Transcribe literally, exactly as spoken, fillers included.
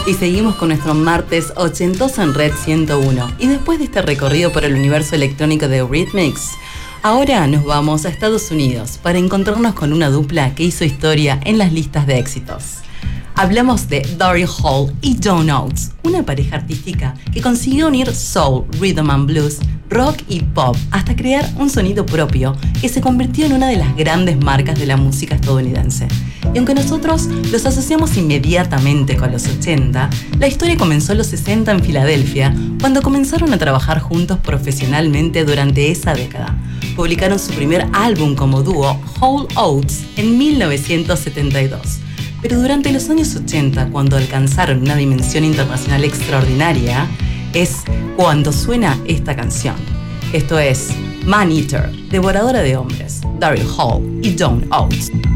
Y seguimos con nuestro martes ochentoso en Red ciento uno. Y después de este recorrido por el universo electrónico de Eurythmics, ahora nos vamos a Estados Unidos para encontrarnos con una dupla que hizo historia en las listas de éxitos. Hablamos de Daryl Hall y John Oates, una pareja artística que consiguió unir soul, rhythm and blues, rock y pop hasta crear un sonido propio que se convirtió en una de las grandes marcas de la música estadounidense. Y aunque nosotros los asociamos inmediatamente con los ochenta, la historia comenzó en los sesenta en Filadelfia, cuando comenzaron a trabajar juntos profesionalmente durante esa década. Publicaron su primer álbum como dúo, Hall Oates, en mil novecientos setenta y dos. Pero durante los años ochenta, cuando alcanzaron una dimensión internacional extraordinaria, es cuando suena esta canción. Esto es Man Eater, devoradora de hombres, Daryl Hall y John Oates.